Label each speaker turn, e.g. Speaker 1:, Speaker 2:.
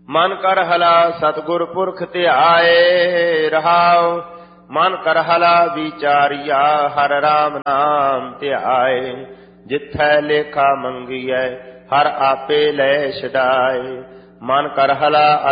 Speaker 1: ਮਨ ਕਰ ਹਲਾ ਸਤਿਗੁਰ ਪੁਰਖ ਧਿਆਏ ਰਹਾਉ। ਮਨ ਕਰ ਹਲਾ ਵਿਚਾਰੀਆ ਹਰ ਰਾਮ ਨਾਮ ਧਿਆਏ। ਜਿਥੈ ਲੇਖਾ ਮੰਗੀਐ ਹਰ ਆਪੇ ਲੈ ਛਡਾਏ। ਮਨ ਕਰ ਹਲਾ